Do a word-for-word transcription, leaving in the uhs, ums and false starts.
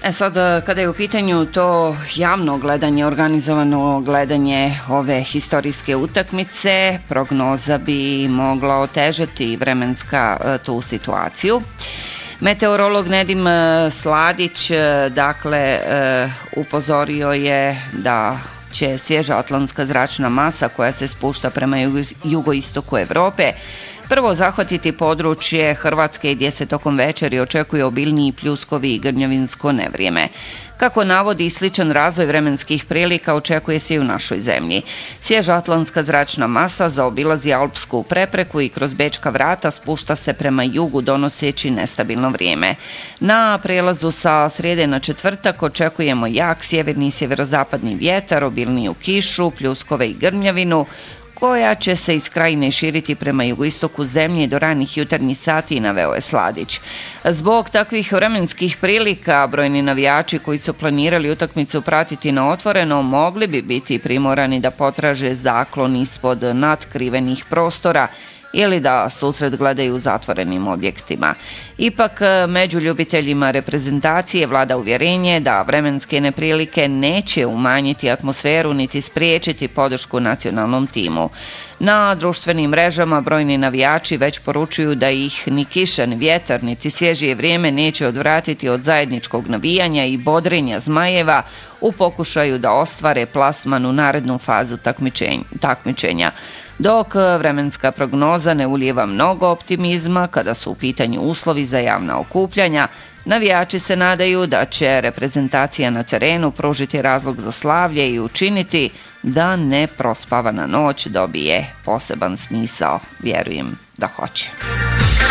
E sad, kada je u pitanju to javno gledanje, organizovano gledanje ove historijske utakmice, prognoza bi mogla otežati vremenska tu situaciju. Meteorolog Nedim Sladić, dakle, upozorio je da će svježa atlantska zračna masa koja se spušta prema jugoistoku Europe prvo zahvatiti područje Hrvatske gdje se tokom večeri očekuje obilniji pljuskovi i grmljavinsko nevrijeme. Kako navodi, sličan razvoj vremenskih prilika očekuje se i u našoj zemlji. Svježa atlantska zračna masa zaobilazi alpsku prepreku i kroz Bečka vrata spušta se prema jugu donoseći nestabilno vrijeme. Na prijelazu sa srijede na četvrtak očekujemo jak sjeverni i sjeverozapadni vjetar, obilniju kišu, pljuskove i grmljavinu, koja će se iz krajine širiti prema jugoistoku zemlje do ranih jutarnjih sati, naveo je Sladić. Zbog takvih vremenskih prilika, brojni navijači koji su planirali utakmicu pratiti na otvoreno mogli bi biti primorani da potraže zaklon ispod natkrivenih prostora ili da susret gledaju u zatvorenim objektima. Ipak, među ljubiteljima reprezentacije vlada uvjerenje da vremenske neprilike neće umanjiti atmosferu niti spriječiti podršku nacionalnom timu. Na društvenim mrežama brojni navijači već poručuju da ih ni kiša, ni vjetar, niti svježije vrijeme neće odvratiti od zajedničkog navijanja i bodrenja zmajeva u pokušaju da ostvare plasman u narednu fazu takmičenja. Dok vremenska prognoza ne ulijeva mnogo optimizma kada su u pitanju uslovi za javna okupljanja, navijači se nadaju da će reprezentacija na terenu pružiti razlog za slavlje i učiniti da neprospavana noć dobije poseban smisao. Vjerujem da hoće.